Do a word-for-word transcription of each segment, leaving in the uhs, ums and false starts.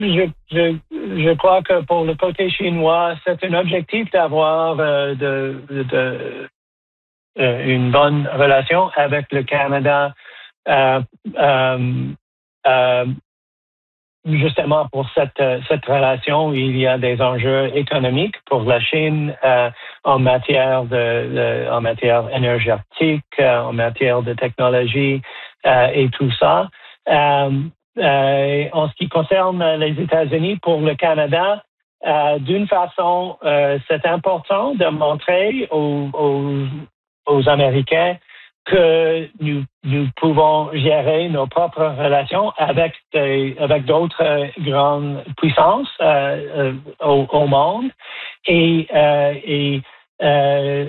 je, je, je crois que pour le côté chinois, c'est un objectif d'avoir euh, de, de, euh, une bonne relation avec le Canada, euh, euh, euh, justement pour cette, cette relation. Il y a des enjeux économiques pour la Chine euh, en matière de, de en matière énergétique, euh, en matière de technologie euh, et tout ça. Euh, euh, en ce qui concerne les États-Unis, pour le Canada, euh, d'une façon, euh, c'est important de montrer aux, aux, aux Américains que nous, nous pouvons gérer nos propres relations avec des, avec d'autres euh, grandes puissances euh, euh, au, au monde et, euh, et euh,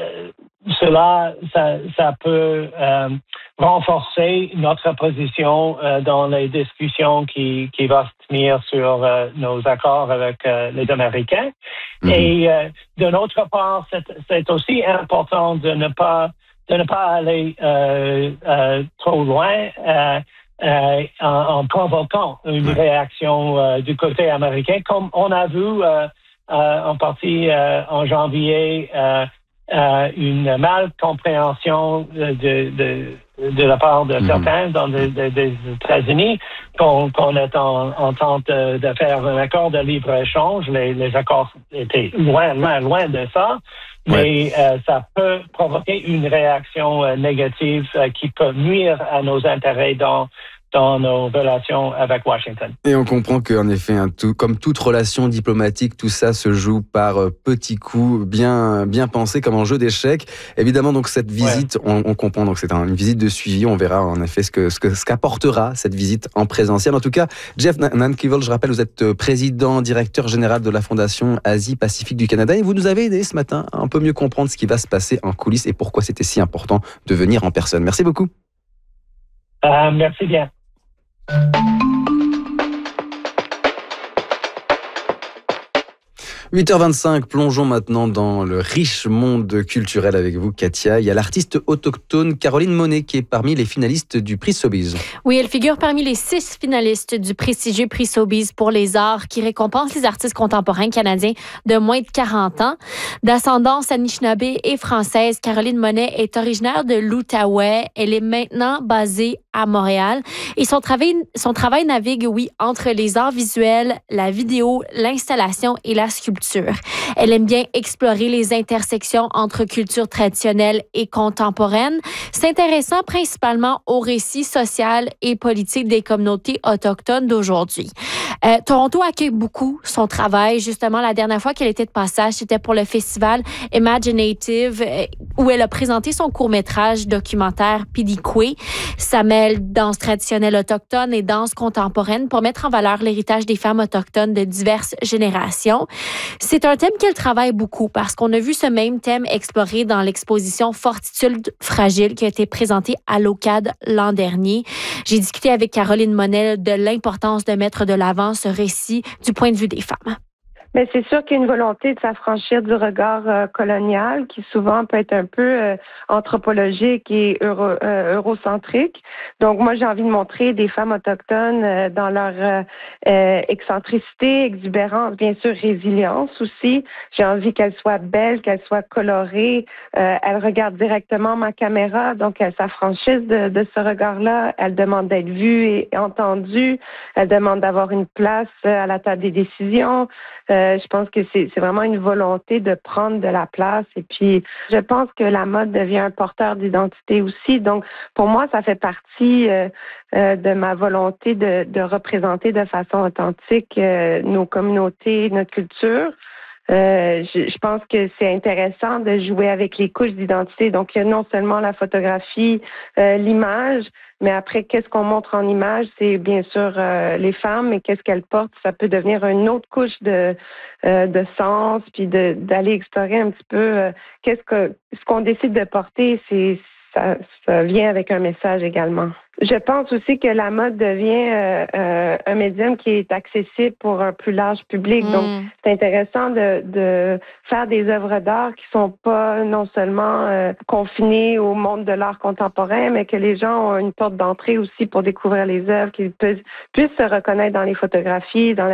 cela ça, ça peut euh, renforcer notre position euh, dans les discussions qui qui vont se tenir sur euh, nos accords avec euh, les Américains. Mm-hmm. Et euh, de notre part, c'est, c'est aussi important de ne pas de ne pas aller euh, euh, trop loin euh, euh, en, en provoquant une réaction euh, du côté américain, comme on a vu euh, euh, en partie euh, en janvier euh, euh, une malcompréhension de, de, de la part de certains mm-hmm. dans les de, de, de États-Unis qu'on, qu'on est en, en tente de, de faire un accord de libre-échange. Les, les accords étaient loin, loin, loin de ça. Mais ouais. euh, ça peut provoquer une réaction euh, négative euh, qui peut nuire à nos intérêts dans dans nos relations avec Washington. Et on comprend qu'en effet, hein, tout, comme toute relation diplomatique, tout ça se joue par euh, petits coups bien bien pensés, comme un jeu d'échecs. Évidemment, donc cette visite, ouais. on, on comprend donc c'est un, une visite de suivi. On verra en effet ce que ce que ce qu'apportera cette visite en présentiel. En tout cas, Jeff Nankervis, je rappelle, vous êtes président directeur général de la Fondation Asie-Pacifique du Canada et vous nous avez aidé ce matin à un peu mieux comprendre ce qui va se passer en coulisses et pourquoi c'était si important de venir en personne. Merci beaucoup. Euh, merci bien. huit heures vingt-cinq, plongeons maintenant dans le riche monde culturel avec vous, Katia. Il y a l'artiste autochtone Caroline Monet qui est parmi les finalistes du prix Sobeys. Oui, elle figure parmi les six finalistes du prestigieux prix Sobeys pour les arts qui récompense les artistes contemporains canadiens de moins de quarante ans. D'ascendance anishinaabe et française, Caroline Monet est originaire de l'Outaouais. Elle est maintenant basée à Montréal et son travail, son travail navigue, oui, entre les arts visuels, la vidéo, l'installation et la sculpture. Elle aime bien explorer les intersections entre culture traditionnelle et contemporaine, s'intéressant principalement au récit social et politique des communautés autochtones d'aujourd'hui. Euh, Toronto accueille beaucoup son travail. Justement, la dernière fois qu'elle était de passage, c'était pour le festival Imaginative, euh, où elle a présenté son court-métrage documentaire Pidikwe. Ça mêle danse traditionnelle autochtone et danse contemporaine pour mettre en valeur l'héritage des femmes autochtones de diverses générations. C'est un thème qu'elle travaille beaucoup parce qu'on a vu ce même thème exploré dans l'exposition Fortitude fragile qui a été présentée à l'O C A D l'an dernier. J'ai discuté avec Caroline Monet de l'importance de mettre de l'avant ce récit du point de vue des femmes. Mais c'est sûr qu'il y a une volonté de s'affranchir du regard euh, colonial qui souvent peut être un peu euh, anthropologique et euro, euh, eurocentrique. Donc moi, j'ai envie de montrer des femmes autochtones euh, dans leur euh, euh, excentricité, exubérance, bien sûr résilience aussi. J'ai envie qu'elles soient belles, qu'elles soient colorées. Euh, elles regardent directement ma caméra, donc elles s'affranchissent de, de ce regard-là. Elles demandent d'être vues et entendues. Elles demandent d'avoir une place à la table des décisions. Euh, je pense que c'est, c'est vraiment une volonté de prendre de la place. Et puis, je pense que la mode devient un porteur d'identité aussi. Donc, pour moi, ça fait partie euh, euh, de ma volonté de, de représenter de façon authentique euh, nos communautés, notre culture. Euh, je, je pense que c'est intéressant de jouer avec les couches d'identité. Donc, il y a non seulement la photographie, euh, l'image, mais après, qu'est-ce qu'on montre en image? C'est bien sûr euh, les femmes, mais qu'est-ce qu'elles portent? Ça peut devenir une autre couche de euh, de sens, puis de d'aller explorer un petit peu euh, qu'est-ce que ce qu'on décide de porter. C'est ça, ça vient avec un message également. Je pense aussi que la mode devient euh, euh, un médium qui est accessible pour un plus large public. Mm. Donc, c'est intéressant de, de faire des œuvres d'art qui sont pas non seulement euh, confinées au monde de l'art contemporain, mais que les gens ont une porte d'entrée aussi pour découvrir les œuvres, qu'ils puissent, puissent se reconnaître dans les photographies, dans la